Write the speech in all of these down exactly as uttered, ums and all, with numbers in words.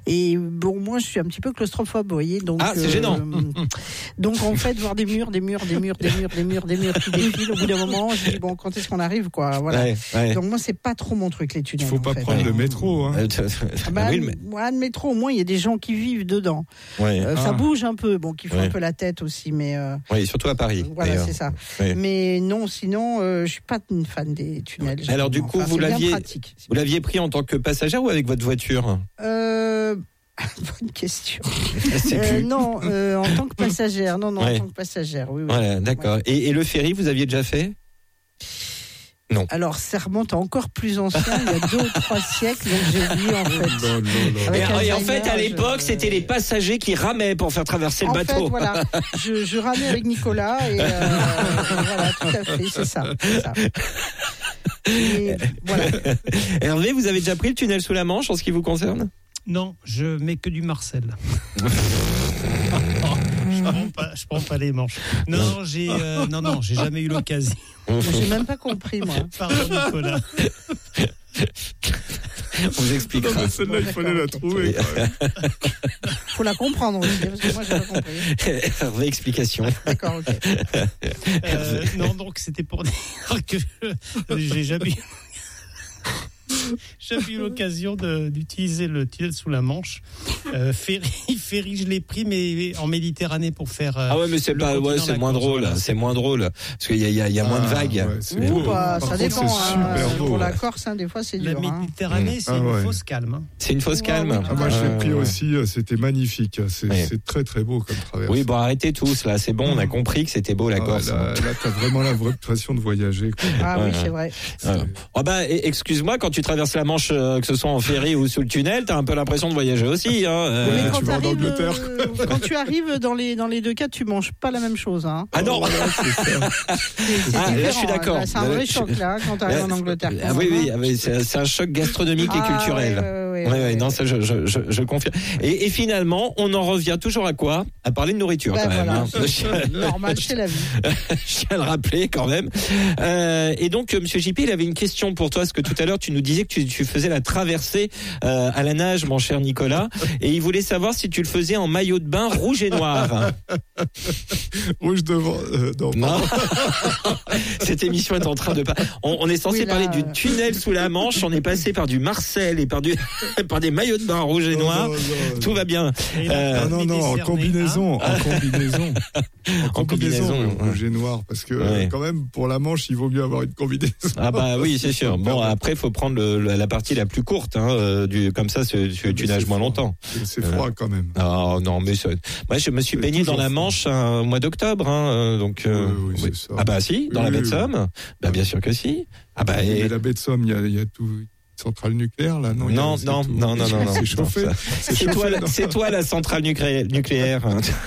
Et bon, moi, je suis un petit peu claustrophobe, vous voyez. Donc, ah, c'est euh, gênant. Donc, en fait, voir des murs, des murs, des murs, des murs, des murs, des murs qui défilent, au bout d'un moment, je dis, bon, quand est-ce qu'on arrive, quoi. Voilà. Ouais, ouais. Donc, moi, c'est pas trop mon truc, les tunnels. Il faut pas fait. prendre ouais. le métro. Hein. Ah bah, oui, mais... Moi, le métro, au moins, il y a des gens qui vivent dedans. Ouais. Euh, Ah. Ça bouge un peu, bon, qui font Ouais. un peu la tête aussi, mais. Euh, Oui, surtout à Paris. Voilà, d'ailleurs. c'est ça. Oui. Mais non, sinon, euh, je suis pas une fan des tunnels. Alors, du coup, enfin, vous c'est bien l'aviez- pratique. Vous l'aviez pris en tant que passagère ou avec votre voiture? Euh... Bonne question. C'est Euh, plus. non, euh, en tant que passagère. Non, non, Ouais. en tant que passagère. Oui, oui. Voilà, d'accord. Et, et le ferry, vous aviez déjà fait? Non. Alors, ça remonte à encore plus ancien, il y a deux ou trois siècles, donc j'ai oublié en fait. Oh là là. Avec Et, et en Alzheimer, fait, à je- l'époque, c'était les passagers qui ramaient pour faire traverser le En bateau. fait, voilà, je, je ramais avec Nicolas et euh, voilà, tout à fait, c'est ça. C'est ça. Et voilà. Hervé, vous avez déjà pris le tunnel sous la Manche en ce qui vous concerne? Non, je mets que du Marcel. je prends pas, je prends pas les manches. Non, non, j'ai, euh, non, non, j'ai jamais eu l'occasion. J'ai même pas compris, moi. Pardon, Nicolas. On vous expliquera. Non, mais celle-là, il fallait la trouver. Quand même. Faut la comprendre aussi, parce que moi, j'ai pas compris. Hervé, explication. D'accord, ok. Euh, non, donc c'était pour dire que j'ai jamais eu, jamais eu l'occasion de, d'utiliser le tunnel sous la Manche. Euh, ferry, ferry, je l'ai pris, mais en Méditerranée pour faire. Euh, Ah ouais, mais c'est le pas, ouais, continent c'est moins vacances, drôle. voilà. C'est moins drôle parce qu'il y a, il y a, il y a moins de Ah, vagues. ouais, c'est Ou beau. pas, Par ça contre, dépend. c'est hein. super beau. Pour la ouais. Corse, hein, des fois, c'est La dur. hein. Méditerranée, c'est Ah une ouais. fausse calme. Hein. C'est une fausse Ouais, calme. oui. Ah, moi, je l'ai pris Euh, aussi. C'était magnifique. C'est, Ouais. c'est très très beau comme traversée. Oui, bon, arrêtez tous là. C'est bon, on a compris que c'était beau la Ah, Corse. là, là, t'as vraiment l'impression de voyager. quoi. Ah oui, Ouais. c'est vrai. Euh, oh bah, e- excuse-moi, quand tu traverses la Manche, euh, que ce soit en ferry ou sous le tunnel, t'as un peu l'impression de voyager aussi. Hein, euh. Mais tu quand, vas en t'arrives, Angleterre. euh, quand tu arrives dans les, dans les deux cas, tu manges pas la même chose. Hein. Ah non. Voilà, c'est ça. C'est, c'est Ah, là, différent, je suis d'accord. hein. C'est un Là, vrai je- choc là, hein, quand tu arrives en Angleterre. Ah oui, oui, ah oui, c'est, c'est un choc gastronomique et Ah, culturel. ouais, ouais, ouais, Ouais, ouais, ouais, non, ouais. ça, je, je, je, je confirme. Et, et finalement, on en revient toujours à quoi? À parler de nourriture, Ben quand même. voilà, Hein. c'est normal, c'est la vie. Je tiens à le rappeler quand même. Euh, et donc, euh, Monsieur J P, il avait une question pour toi, parce que tout à l'heure, tu nous disais que tu, tu faisais la traversée euh, à la nage, mon cher Nicolas, et il voulait savoir si tu le faisais en maillot de bain rouge et noir. Rouge devant. euh, non, Non. Cette émission est en train de pas. On, on est censé Oui, là, parler du euh. tunnel sous la Manche. On est passé par du Marcel et par du par des maillots de bain rouge et non, noir. non, non, Tout va bien. Et là, Euh, Ah non, non, en Méditerranée, combinaison, en combinaison. En En combinaison, combinaison, ouais. rouge et noir, parce que Ouais. euh, quand même, pour la Manche, il vaut mieux avoir une combinaison. Ah bah oui, c'est sûr. Bon, après, il faut prendre le, le- la partie la plus courte, hein, euh, du, comme ça, ce- tu, tu Mais nages c'est moins froid. longtemps. C'est- C'est froid quand même. Oh non, mais ça- moi, je me suis C'est baigné dans toujours la froid. Manche hein, au mois d'octobre, hein, euh, donc. euh, Oui, oui, c'est ça. Ah bah si, dans Oui, la baie de oui, Somme. Bah bien sûr que si. Ah bah. et- Mais la baie de Somme, il y a, il y a tout. Centrale nucléaire là, non il y a- Non, c'est non, tout- non, non, non, non. C'est chauffé. Non, C'est C'est toi, chauffé, la- non. c'est toi la centrale nucléaire. nucléaire.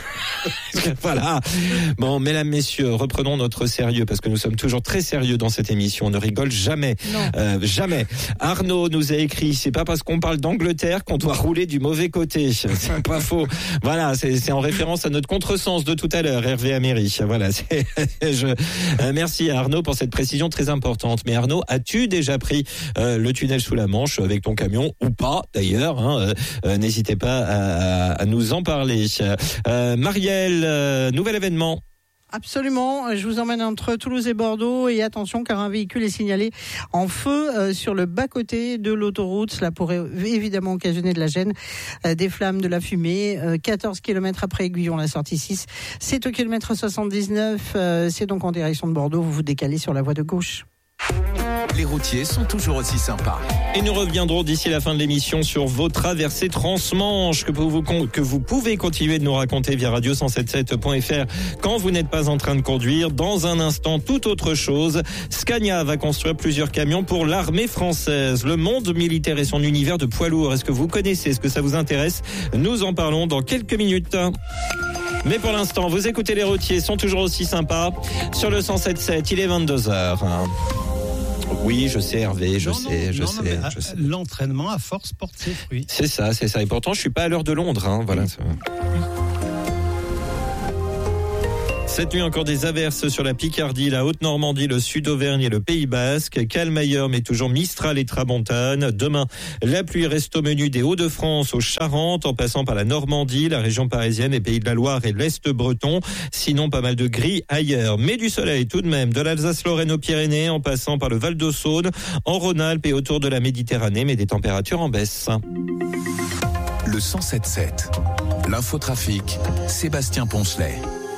Voilà. Bon, mesdames, messieurs, reprenons notre sérieux parce que nous sommes toujours très sérieux dans cette émission. On ne rigole jamais, Non. euh, jamais. Arnaud nous a écrit, c'est pas parce qu'on parle d'Angleterre qu'on doit rouler du mauvais côté. C'est pas faux. Voilà, c'est, c'est en référence à notre contresens de tout à l'heure, Hervé Améry. Voilà. C'est, je, euh, merci à Arnaud pour cette précision très importante. Mais Arnaud, as-tu déjà pris euh, le tunnel sous la Manche avec ton camion ou pas d'ailleurs hein, euh, euh, n'hésitez pas à, à nous en parler. Euh, Marielle, euh, nouvel événement. Absolument, je vous emmène entre Toulouse et Bordeaux et attention car un véhicule est signalé en feu euh, sur le bas-côté de l'autoroute. Cela pourrait évidemment occasionner de la gêne, euh, des flammes, de la fumée. Euh, quatorze kilomètres après Aiguillon, la sortie six. C'est au kilomètre soixante-dix-neuf, euh, c'est donc en direction de Bordeaux. Vous vous décalez sur la voie de gauche. Les routiers sont toujours aussi sympas. Et nous reviendrons d'ici la fin de l'émission sur vos traversées transmanche que vous, que vous pouvez continuer de nous raconter via radio cent soixante-dix-sept point f r quand vous n'êtes pas en train de conduire. Dans un instant, toute autre chose. Scania va construire plusieurs camions pour l'armée française. Le monde militaire et son univers de poids lourds. Est-ce que vous connaissez? Est-ce que ça vous intéresse? Nous en parlons dans quelques minutes. Mais pour l'instant, vous écoutez les routiers, sont toujours aussi sympas. Sur le cent soixante-dix-sept, il est vingt-deux heures. Oui, je sais Hervé, je Non, sais, non, je non, sais, non, mais, je sais. l'entraînement à force porte ses fruits. C'est ça, c'est ça. Et pourtant, je suis pas à l'heure de Londres, hein. Voilà. Cette nuit, encore des averses sur la Picardie, la Haute-Normandie, le Sud-Auvergne et le Pays Basque. Calme ailleurs, mais toujours Mistral et Tramontane. Demain, la pluie reste au menu des Hauts-de-France aux Charentes, en passant par la Normandie, la région parisienne, les Pays de la Loire et l'Est breton. Sinon, pas mal de gris ailleurs. Mais du soleil tout de même, de l'Alsace-Lorraine aux Pyrénées, en passant par le Val-de-Saône, en Rhône-Alpes et autour de la Méditerranée, mais des températures en baisse. Le cent sept sept. L'infotrafic, Sébastien Poncelet.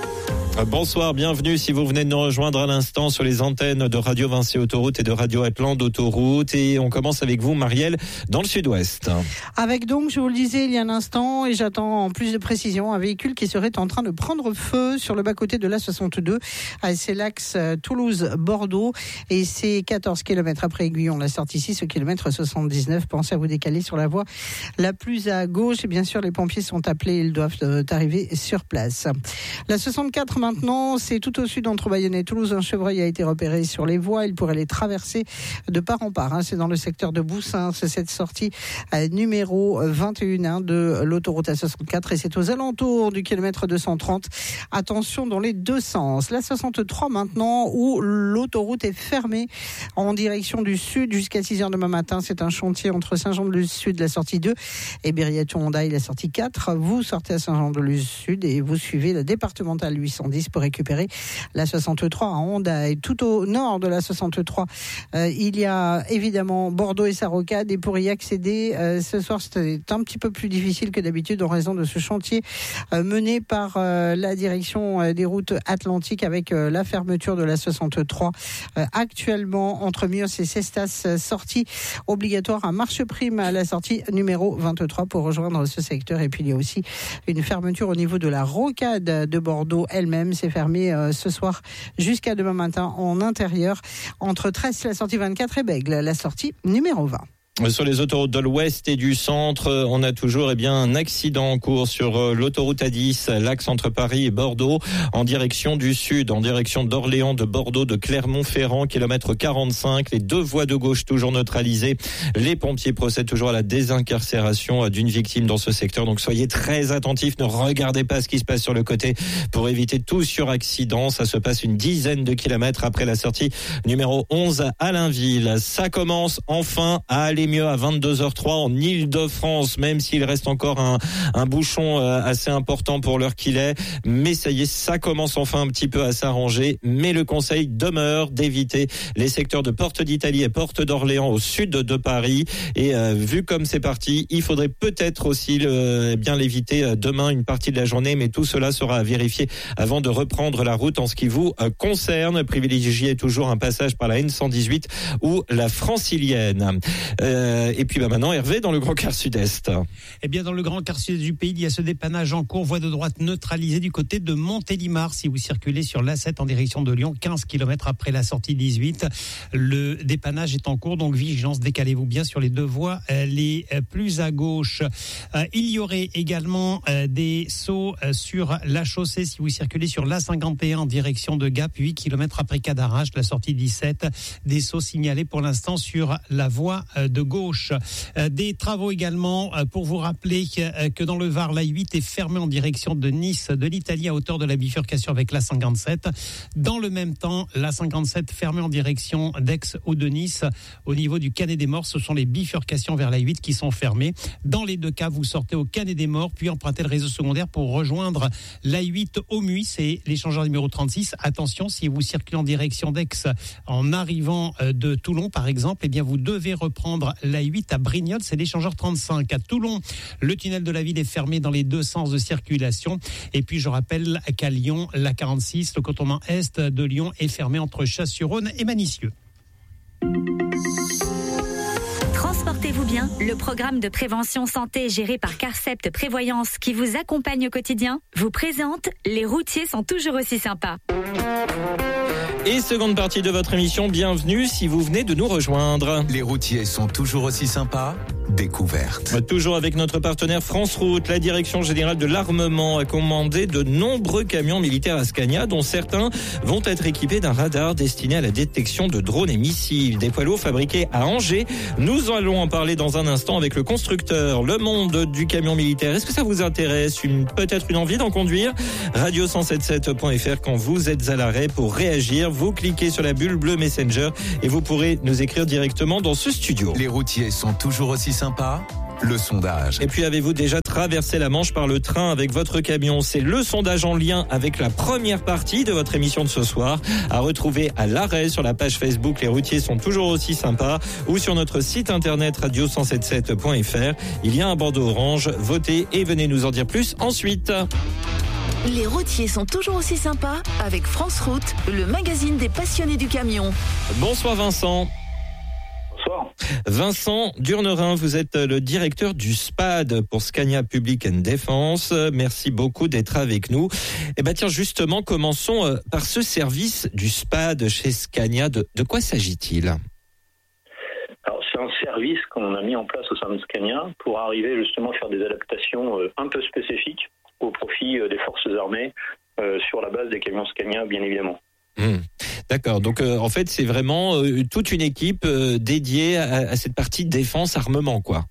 Bonsoir, bienvenue si vous venez de nous rejoindre à l'instant sur les antennes de Radio Vinci Autoroute et de Radio Atlante Autoroute. Et on commence avec vous, Marielle, dans le sud-ouest. Avec donc, je vous le disais il y a un instant, et j'attends en plus de précision, un véhicule qui serait en train de prendre feu sur le bas-côté de l'A soixante-deux. C'est l'axe Toulouse-Bordeaux et c'est quatorze kilomètres après Aiguillon. La sortie ici, ce kilomètre soixante-dix-neuf. Pensez à vous décaler sur la voie la plus à gauche. Et bien sûr, les pompiers sont appelés, ils doivent arriver sur place. La soixante-quatre maintenant, c'est tout au sud entre Bayonne et Toulouse. Un chevreuil a été repéré sur les voies. Il pourrait les traverser de part en part. Hein. C'est dans le secteur de Boussins. C'est cette sortie euh, numéro vingt et un hein, de l'autoroute A soixante-quatre. Et c'est aux alentours du kilomètre deux cent trente. Attention dans les deux sens. La soixante-trois maintenant, où l'autoroute est fermée en direction du sud jusqu'à six heures demain matin. C'est un chantier entre Saint-Jean-de-Luz-Sud, la sortie deux, et Bériaton-Hondaille, la sortie quatre. Vous sortez à Saint-Jean-de-Luz-Sud et vous suivez la départementale huit cent dix pour récupérer la soixante-trois à Hondaille. Tout au nord de la soixante-trois, euh, il y a évidemment Bordeaux et sa rocade, et pour y accéder euh, ce soir, c'est un petit peu plus difficile que d'habitude en raison de ce chantier euh, mené par euh, la direction euh, des routes atlantiques avec euh, la fermeture de la soixante-trois euh, actuellement entre Mios et Cestas, euh, sortie obligatoire à marche prime à la sortie numéro vingt-trois pour rejoindre ce secteur. Et puis il y a aussi une fermeture au niveau de la rocade de Bordeaux elle-même. C'est fermé euh, ce soir jusqu'à demain matin en intérieur entre Tresse, la sortie vingt-quatre, et Bègle, la sortie numéro vingt. Sur les autoroutes de l'ouest et du centre, on a toujours eh bien un accident en cours sur l'autoroute A dix, l'axe entre Paris et Bordeaux, en direction du sud, en direction d'Orléans, de Bordeaux, de Clermont-Ferrand, kilomètre quarante-cinq. Les deux voies de gauche toujours neutralisées. Les pompiers procèdent toujours à la désincarcération d'une victime dans ce secteur. Donc soyez très attentifs, ne regardez pas ce qui se passe sur le côté pour éviter tout suraccident. Ça se passe une dizaine de kilomètres après la sortie numéro onze à Allainville. Ça commence enfin à aller mieux à vingt-deux heures trois en Île-de-France, même s'il reste encore un, un bouchon assez important pour l'heure qu'il est. Mais ça y est, ça commence enfin un petit peu à s'arranger. Mais le conseil demeure d'éviter les secteurs de Porte d'Italie et Porte d'Orléans au sud de Paris. Et euh, vu comme c'est parti, il faudrait peut-être aussi le, bien l'éviter demain une partie de la journée. Mais tout cela sera à vérifier avant de reprendre la route en ce qui vous concerne. Privilégiez toujours un passage par la N cent dix-huit ou la Francilienne. Euh, et puis bah maintenant, Hervé, dans le Grand Quart Sud-Est. Eh bien, dans le Grand Quart Sud-Est du pays, il y a ce dépannage en cours, voie de droite neutralisée du côté de Montélimar. Si vous circulez sur l'A sept en direction de Lyon, quinze kilomètres après la sortie dix-huit, le dépannage est en cours, donc vigilance, décalez-vous bien sur les deux voies les plus à gauche. Euh, il y aurait également euh, des sauts euh, sur la chaussée si vous circulez sur l'A cinquante et un en direction de Gap, huit kilomètres après Cadarache, la sortie dix-sept. Des sauts signalés pour l'instant sur la voie euh, de gauche. Euh, des travaux également euh, pour vous rappeler euh, que dans le Var, l'A huit est fermée en direction de Nice, de l'Italie à hauteur de la bifurcation avec l'A cinquante-sept. Dans le même temps, l'A cinquante-sept fermée en direction d'Aix ou de Nice au niveau du Canet des Morts. Ce sont les bifurcations vers l'A huit qui sont fermées. Dans les deux cas, vous sortez au Canet des Morts puis empruntez le réseau secondaire pour rejoindre l'A huit au Muy, c'est l'échangeur numéro trente-six. Attention, si vous circulez en direction d'Aix en arrivant de Toulon par exemple, eh bien vous devez reprendre l'A huit à Brignoles, c'est l'échangeur trente-cinq. À Toulon, le tunnel de la ville est fermé dans les deux sens de circulation. Et puis je rappelle qu'à Lyon, l'A quarante-six, le contournement est de Lyon est fermé entre Chasse-sur-Rhône et Manicieux. Transportez-vous bien, le programme de prévention santé géré par Carcept Prévoyance qui vous accompagne au quotidien vous présente Les routiers sont toujours aussi sympas. Et seconde partie de votre émission, bienvenue si vous venez de nous rejoindre. Les routiers sont toujours aussi sympas. découverte. Toujours avec notre partenaire France Route, la Direction Générale de l'Armement a commandé de nombreux camions militaires à Scania, dont certains vont être équipés d'un radar destiné à la détection de drones et missiles. Des poids lourds fabriqués à Angers. Nous allons en parler dans un instant avec le constructeur. Le monde du camion militaire, est-ce que ça vous intéresse? Une, peut-être une envie d'en conduire? radio cent soixante-sept point f r, quand vous êtes à l'arrêt, pour réagir, vous cliquez sur la bulle bleue Messenger et vous pourrez nous écrire directement dans ce studio. Les routiers sont toujours aussi sympas? Le sondage. Et puis, avez-vous déjà traversé la Manche par le train avec votre camion? C'est le sondage en lien avec la première partie de votre émission de ce soir, à retrouver à l'arrêt sur la page Facebook Les routiers sont toujours aussi sympas, ou sur notre site internet radio cent soixante-sept point f r. Il y a un bandeau orange, votez et venez nous en dire plus ensuite. Les routiers sont toujours aussi sympas avec France Route, le magazine des passionnés du camion. Bonsoir Vincent. Bonsoir. Vincent Durnerin, vous êtes le directeur du S P A D pour Scania Public and Defense. Merci beaucoup d'être avec nous. Eh ben tiens, justement, commençons par ce service du S P A D chez Scania. De, de quoi s'agit-il? Alors, c'est un service qu'on a mis en place au sein de Scania pour arriver justement à faire des adaptations un peu spécifiques au profit des forces armées euh, sur la base des camions Scania, bien évidemment. Mmh. D'accord, donc euh, en fait c'est vraiment euh, toute une équipe euh, dédiée à, à cette partie défense armement, quoi.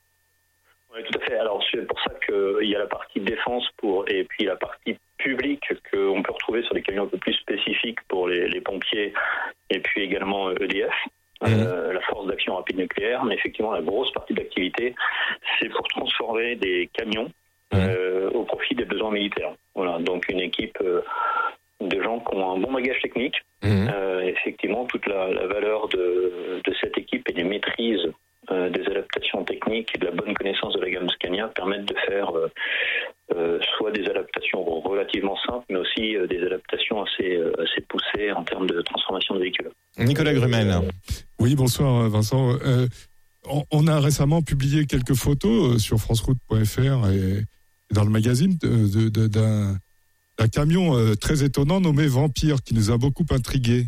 Oui, tout à fait. Alors c'est pour ça qu'il y a la partie défense pour et puis la partie publique qu'on peut retrouver sur des camions un peu plus spécifiques pour les, les pompiers et puis également E D F. Mmh. Euh, la force d'action rapide nucléaire, mais effectivement la grosse partie de l'activité c'est pour transformer des camions mmh. euh, au profit des besoins militaires. Voilà, donc une équipe euh, de gens qui ont un bon bagage technique. Mmh. Euh, effectivement, toute la, la valeur de, de cette équipe et des maîtrises euh, des adaptations techniques et de la bonne connaissance de la gamme Scania permettent de faire euh, euh, soit des adaptations relativement simples, mais aussi euh, des adaptations assez, euh, assez poussées en termes de transformation de véhicules. Nicolas Grumel. Euh, oui, bonsoir Vincent. Euh, on, on a récemment publié quelques photos sur franceroute point f r et, et dans le magazine de, de, d'un un camion euh, très étonnant nommé Vampire qui nous a beaucoup intrigués.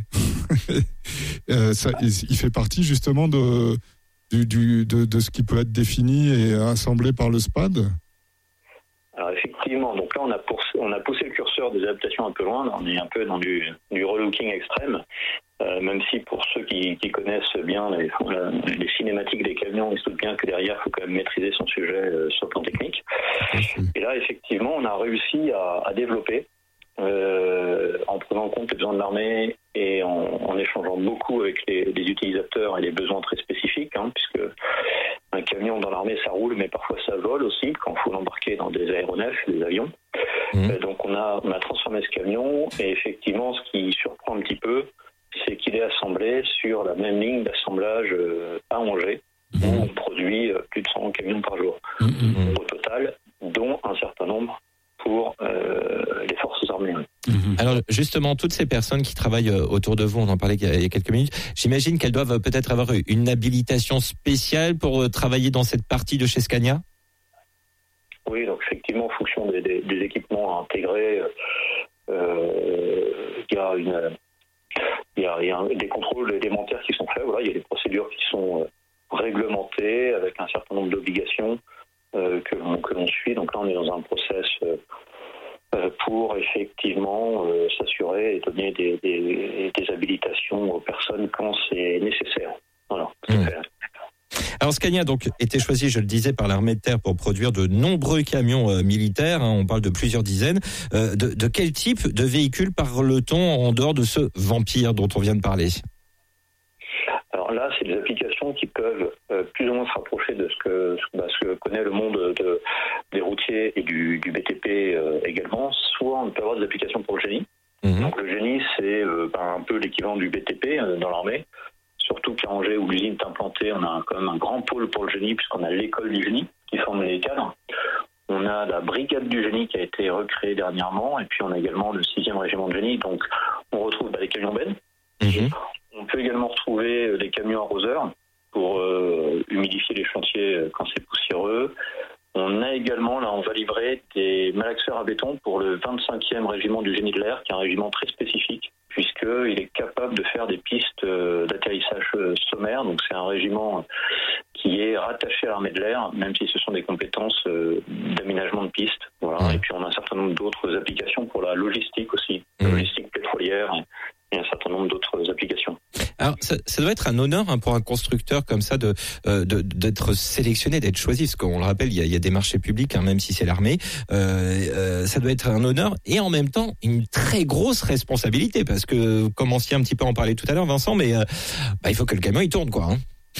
euh, ça, il, il fait partie justement de, du, du, de, de ce qui peut être défini et assemblé par le S P A D. Alors effectivement, donc là on a, pour, on a poussé le curseur des adaptations un peu loin, on est un peu dans du, du relooking extrême, euh, même si pour ceux qui, qui connaissent bien les, les cinématiques des camions, ils se doutent bien que derrière il faut quand même maîtriser son sujet euh, sur le plan technique. Et là effectivement on a réussi à, à développer, euh, en prenant en compte les besoins de l'armée et en, en échangeant beaucoup avec les, les utilisateurs et les besoins très spécifiques, hein, puisque un camion dans l'armée ça roule mais parfois ça vole aussi quand il faut l'embarquer dans des aéronefs, des avions. Mmh. Euh, donc on a, on a transformé ce camion et effectivement ce qui surprend un petit peu c'est qu'il est assemblé sur la même ligne d'assemblage euh, à Angers mmh. où on produit euh, plus de cent camions par jour mmh. au total, dont un certain nombre pour euh, les forces armées. Mmh. Alors justement, toutes ces personnes qui travaillent autour de vous, on en parlait il y a quelques minutes, j'imagine qu'elles doivent peut-être avoir une habilitation spéciale pour travailler dans cette partie de chez Scania? Oui, donc effectivement, en fonction des, des, des équipements intégrés, euh, il y a une... Il y, a, il y a des contrôles élémentaires qui sont faits. Voilà, il y a des procédures qui sont réglementées avec un certain nombre d'obligations euh, que, que l'on suit. Donc là, on est dans un process euh, pour effectivement euh, s'assurer et donner des, des, des habilitations aux personnes quand c'est nécessaire. Voilà, tout à fait. Alors Scania a donc été choisi, je le disais, par l'armée de terre pour produire de nombreux camions euh, militaires, hein, on parle de plusieurs dizaines. Euh, de, de quel type de véhicule parle-t-on en dehors de ce Vampire dont on vient de parler? Alors là, c'est des applications qui peuvent euh, plus ou moins se rapprocher de ce que, bah, ce que connaît le monde de, des routiers et du, du B T P euh, également. Soit on peut avoir des applications pour le génie. Mmh. Donc le génie, c'est euh, bah, un peu l'équivalent du B T P euh, dans l'armée. Surtout qu'à Angers, où l'usine est implantée, on a quand même un grand pôle pour le génie, puisqu'on a l'école du génie qui forme les cadres. On a la brigade du génie qui a été recréée dernièrement, et puis on a également le sixième régiment de génie. Donc on retrouve bah, les camions bennes. Mmh. On peut également retrouver des camions arroseurs pour euh, humidifier les chantiers quand c'est poussiéreux. On a également, là, on va livrer des malaxeurs à béton pour le vingt-cinquième régiment du génie de l'air, qui est un régiment très spécifique, puisqu'il est capable de faire des pistes d'atterrissage sommaire. Donc c'est un régiment qui est rattaché à l'armée de l'air, même si ce sont des compétences euh, d'aménagement de pistes. Voilà. Ouais. Et puis on a un certain nombre d'autres applications pour la logistique aussi, Mmh. la logistique pétrolière et, et un certain nombre d'autres applications. Alors, ça, ça doit être un honneur hein, pour un constructeur comme ça de, euh, de d'être sélectionné, d'être choisi, parce qu'on le rappelle, il y a, il y a des marchés publics, hein, même si c'est l'armée. Euh, euh, ça doit être un honneur et en même temps une très grosse responsabilité, parce que comme on s'y a un petit peu en parler tout à l'heure, Vincent, mais euh, bah, il faut que le camion il tourne, quoi. Hein.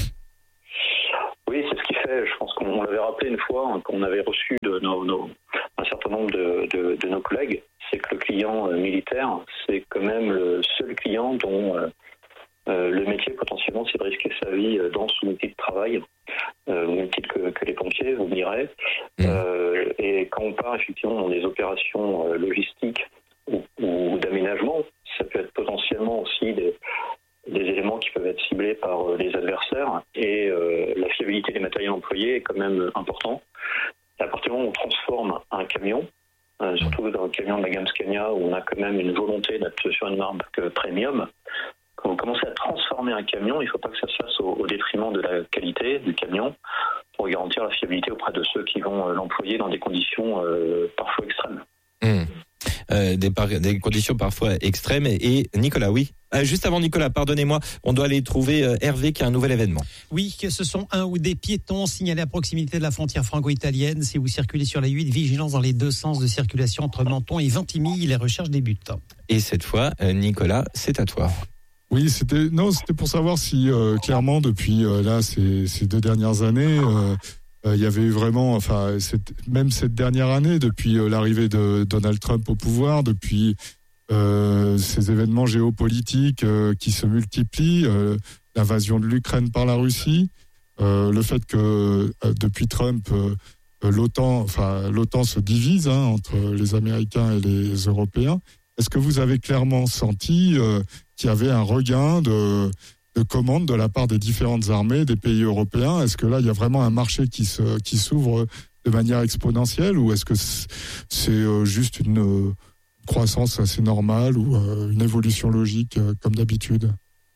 Oui, c'est ce qui fait, je pense qu'on l'avait rappelé une fois, hein, qu'on avait reçu de nos, nos, un certain nombre de, de, de nos collègues, c'est que le client euh, militaire, c'est quand même le seul client dont euh, euh, le métier potentiellement c'est de risquer sa vie euh, dans son outil de travail, euh, au même titre que, que les pompiers, vous me direz. Mmh. Euh, et quand on part effectivement dans des opérations euh, logistiques ou, ou d'aménagement, ça peut être potentiellement aussi des des éléments qui peuvent être ciblés par les adversaires et euh, la fiabilité des matériels employés est quand même important. Et à partir du moment où on transforme un camion, euh, surtout dans le camion de la gamme Scania où on a quand même une volonté d'être sur une marque premium, quand on commence à transformer un camion, il ne faut pas que ça se fasse au, au détriment de la qualité du camion pour garantir la fiabilité auprès de ceux qui vont l'employer dans des conditions euh, parfois extrêmes. Mmh. Euh, des, par, des conditions parfois extrêmes. Et, et Nicolas, oui. Euh, juste avant Nicolas, pardonnez-moi, on doit aller trouver euh, Hervé qui a un nouvel événement. Oui, que ce sont un ou des piétons signalés à proximité de la frontière franco-italienne. Si vous circulez sur la huit, vigilance dans les deux sens de circulation entre Menton et Vintimille, les recherches débutent. Et cette fois, euh, Nicolas, c'est à toi. Oui, c'était non, c'était pour savoir si euh, clairement depuis euh, là ces, ces deux dernières années, euh, euh, il y avait eu vraiment, enfin, cette, même cette dernière année, depuis euh, l'arrivée de Donald Trump au pouvoir, depuis euh, ces événements géopolitiques euh, qui se multiplient, euh, l'invasion de l'Ukraine par la Russie, euh, le fait que euh, depuis Trump, euh, l'OTAN, enfin, l'OTAN se divise hein, entre les Américains et les Européens. Est-ce que vous avez clairement senti euh, qu'il y avait un regain de, de commandes de la part des différentes armées des pays européens? Est-ce que là, il y a vraiment un marché qui, se, qui s'ouvre de manière exponentielle ou est-ce que c'est euh, juste une euh, croissance assez normale ou euh, une évolution logique euh, comme d'habitude?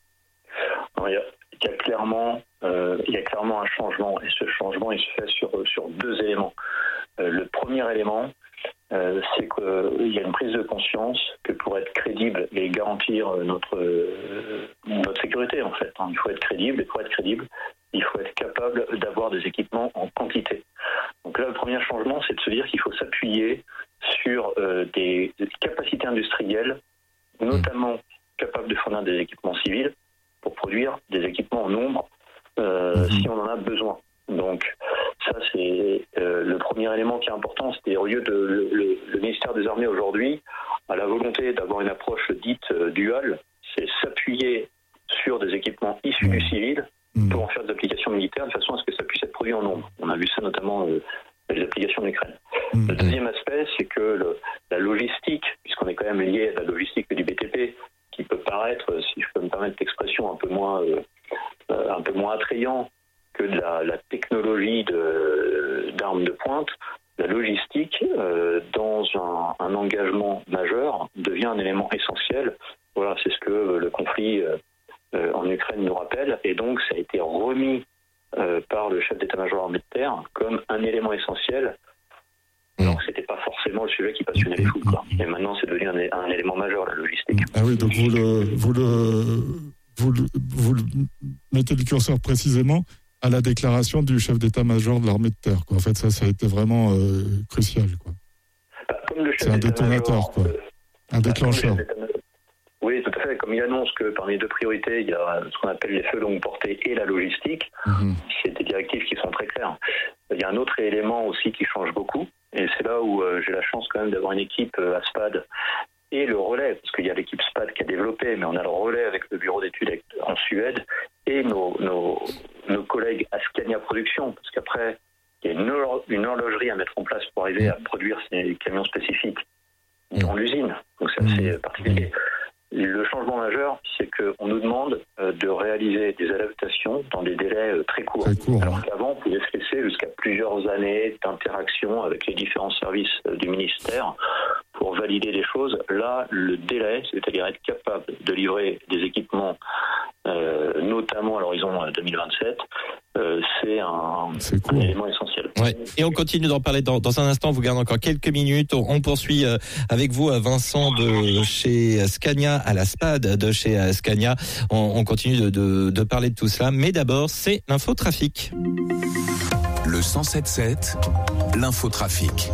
Non, il, y a, il, y a clairement, euh, il y a clairement un changement et ce changement il se fait sur, sur deux éléments. Euh, le premier élément, Euh, c'est qu'il euh, y a une prise de conscience que pour être crédible et garantir notre, euh, notre sécurité, en fait, hein, il faut être crédible, et pour être crédible, il faut être capable d'avoir des équipements en quantité. Donc là, le premier changement, c'est de se dire qu'il faut s'appuyer sur euh, des, des capacités industrielles, notamment capables de fournir des équipements civils, pour produire des équipements en nombre, euh, si on en a besoin. Donc, ça, c'est euh, le premier élément qui est important. C'est au lieu de le, le, le ministère des Armées aujourd'hui a la volonté d'avoir une approche dite euh, duale, c'est s'appuyer sur des équipements issus du civil pour en faire des applications militaires de façon à ce que ça puisse être produit en nombre. On a vu ça notamment euh, dans les applications en Ukraine. Mmh. Le deuxième aspect, c'est que le, la logistique, puisqu'on est quand même lié à la logistique du B T P, qui peut paraître, si je peux me permettre l'expression, un peu moins, euh, euh, un peu moins attrayant que de la, la technologie de, d'armes de pointe, la logistique, euh, dans un, un engagement majeur, devient un élément essentiel. Voilà, c'est ce que le conflit euh, en Ukraine nous rappelle. Et donc, ça a été remis euh, par le chef d'état-major armée de terre comme un élément essentiel. Alors que c'était pas forcément le sujet qui passionnait les foules, quoi. Et maintenant, c'est devenu un, un élément majeur, la logistique. Ah oui, donc vous le, vous le, vous le, vous le mettez le curseur précisément à la déclaration du chef d'état-major de l'armée de terre, quoi. En fait, ça, ça a été vraiment euh, crucial, quoi. Bah, comme le chef c'est un détonateur, quoi. Euh, un déclencheur. Oui, tout à fait. Comme il annonce que parmi les deux priorités, il y a ce qu'on appelle les feux longue portée et la logistique, mmh. c'est des directives qui sont très claires. Il y a un autre élément aussi qui change beaucoup, et c'est là où euh, j'ai la chance quand même d'avoir une équipe euh, à SPAD et le relais, parce qu'il y a l'équipe SPAD qui a développé, mais on a le relais avec le bureau d'études en Suède et nos, nos, nos collègues à Scania Production, parce qu'après, il y a une, hor- une horlogerie à mettre en place pour arriver à produire ces camions spécifiques dans l'usine. Donc c'est assez particulier. Le changement majeur, c'est qu'on nous demande de réaliser des adaptations dans des délais très courts. Très court, alors qu'avant, on pouvait se laisser jusqu'à plusieurs années d'interaction avec les différents services du ministère pour valider les choses. Là, le délai, c'est-à-dire être capable de livrer des équipements euh, notamment à l'horizon deux mille vingt-sept, euh, c'est un, cool. un élément essentiel. Ouais. Et on continue d'en parler dans, dans un instant. On vous garde encore quelques minutes. On, on poursuit euh, avec vous, Vincent, de chez Scania à la SPAD de chez euh, Scania. On, on continue de, de, de parler de tout cela. Mais d'abord, c'est l'infotrafic. Le cent sept sept, l'infotrafic.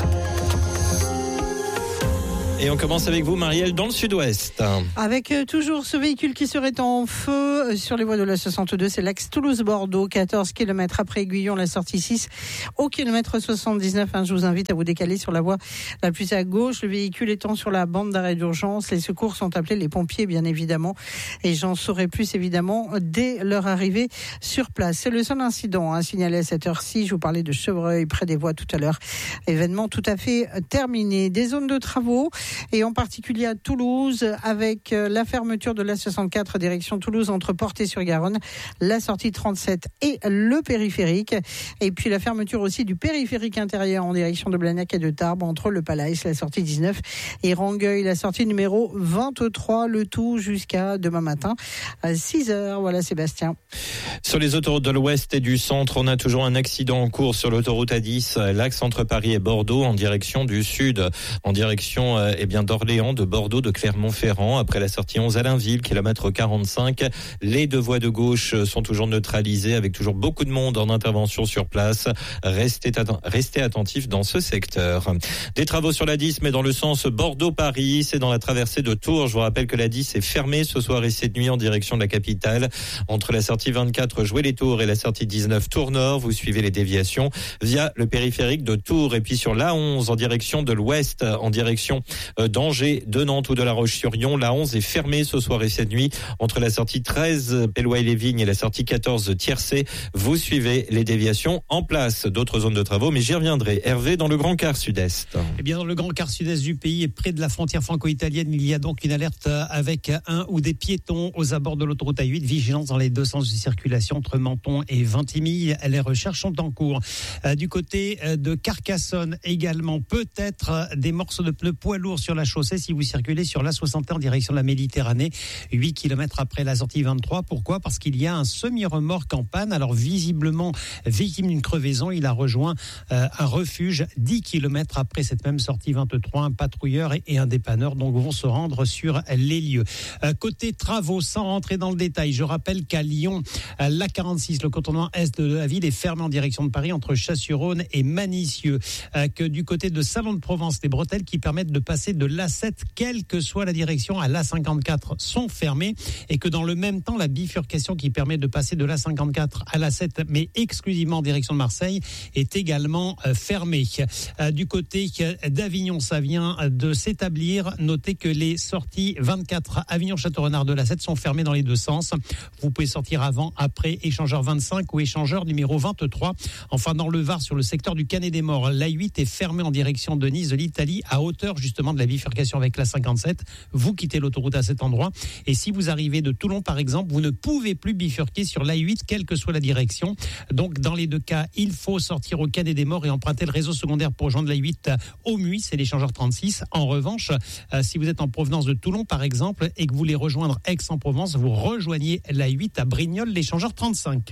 Et on commence avec vous, Marielle, dans le sud-ouest. Avec euh, toujours ce véhicule qui serait en feu euh, sur les voies de la soixante-deux, c'est l'axe Toulouse-Bordeaux, quatorze kilomètres après Aiguillon, la sortie six, au kilomètre soixante-dix-neuf. Hein, je vous invite à vous décaler sur la voie la plus à gauche. Le véhicule étant sur la bande d'arrêt d'urgence, les secours sont appelés, les pompiers bien évidemment, et j'en saurai plus évidemment dès leur arrivée sur place. C'est le seul incident hein, signalé à cette heure-ci. Je vous parlais de Chevreuil près des voies tout à l'heure. Événement tout à fait terminé. Des zones de travaux, et en particulier à Toulouse, avec la fermeture de l'A soixante-quatre direction Toulouse entre Portet-sur-Garonne, la sortie trente-sept et le périphérique, et puis la fermeture aussi du périphérique intérieur en direction de Blagnac et de Tarbes entre le Palais, la sortie dix-neuf, et Rangueil, la sortie numéro vingt-trois, le tout jusqu'à demain matin à six heures. Voilà Sébastien. Sur les autoroutes de l'Ouest et du Centre, on a toujours un accident en cours sur l'autoroute A dix, l'axe entre Paris et Bordeaux en direction du Sud, en direction euh, eh bien d'Orléans, de Bordeaux, de Clermont-Ferrand. Après la sortie onze Allainville, kilomètre quarante-cinq, les deux voies de gauche sont toujours neutralisées avec toujours beaucoup de monde en intervention sur place. Restez, atten- restez attentifs dans ce secteur. Des travaux sur l'A dix, mais dans le sens Bordeaux-Paris, c'est dans la traversée de Tours. Je vous rappelle que l'A dix est fermée ce soir et cette nuit en direction de la capitale. Entre la sortie vingt-quatre Jouer-les-Tours et la sortie dix-neuf Tours-Nord, vous suivez les déviations via le périphérique de Tours. Et puis sur l'A onze en direction de l'Ouest, en direction d'Angers, de Nantes ou de La Roche-sur-Yon, l'A onze est fermée ce soir et cette nuit entre la sortie treize Pellois-les-Vignes et la sortie quatorze Tiercé. Vous suivez les déviations en place. D'autres zones de travaux, mais j'y reviendrai. Hervé, dans le Grand Quart Sud-Est. Eh bien, dans le Grand Quart Sud-Est du pays et près de la frontière franco-italienne, il y a donc une alerte avec un ou des piétons aux abords de l'autoroute A huit. Vigilance dans les deux sens de circulation entre Menton et Vintimille. Les recherches sont en cours. Euh, du côté de Carcassonne également, peut-être des morceaux de pneus poids lourds sur la chaussée si vous circulez sur l'A soixante et un en direction de la Méditerranée, huit kilomètres après la sortie vingt-trois. Pourquoi ? Parce qu'il y a un semi-remorque en panne. Alors visiblement, victime d'une crevaison, il a rejoint euh, un refuge dix kilomètres après cette même sortie vingt-trois. Un patrouilleur et, et un dépanneur donc vont se rendre sur les lieux. Euh, côté travaux, sans rentrer dans le détail, je rappelle qu'à Lyon, euh, l'A quarante-six, le contournement est de la ville, est fermé en direction de Paris entre Chasse-sur-Rhône et Manicieux. Euh, que du côté de Salon de Provence, les bretelles qui permettent de passer de l'A sept, quelle que soit la direction, à l'A cinquante-quatre sont fermées, et que dans le même temps, la bifurcation qui permet de passer de l'A cinquante-quatre à l'A sept, mais exclusivement en direction de Marseille, est également euh, fermée. Euh, du côté d'Avignon, ça vient de s'établir. Notez que les sorties vingt-quatre Avignon-Château-Renard de l'A sept sont fermées dans les deux sens. Vous pouvez sortir avant, après, échangeur vingt-cinq ou échangeur numéro vingt-trois. Enfin, dans le Var, sur le secteur du Canet-des-Morts, l'A huit est fermée en direction de Nice, de l'Italie, à hauteur justement de la bifurcation avec l'A cinquante-sept. Vous quittez l'autoroute à cet endroit. Et si vous arrivez de Toulon, par exemple, vous ne pouvez plus bifurquer sur l'A huit, quelle que soit la direction. Donc, dans les deux cas, il faut sortir au Canet-des-Morts et emprunter le réseau secondaire pour rejoindre l'A huit au Muy, c'est l'échangeur trente-six. En revanche, euh, si vous êtes en provenance de Toulon, par exemple, et que vous voulez rejoindre Aix-en-Provence, vous rejoignez l'A huit à Brignoles, l'échangeur trente-cinq.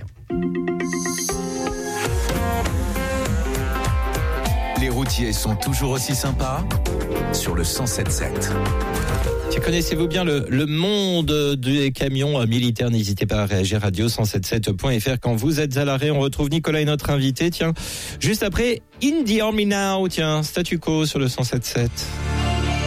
Les routiers sont toujours aussi sympas sur le cent sept sept. Connaissez-vous bien le, le monde des camions militaires? N'hésitez pas à réagir. radio cent soixante-dix-sept point f r. Quand vous êtes à l'arrêt, on retrouve Nicolas et notre invité. Tiens, juste après, In the Army Now. Tiens, statu quo sur le cent soixante-dix-sept.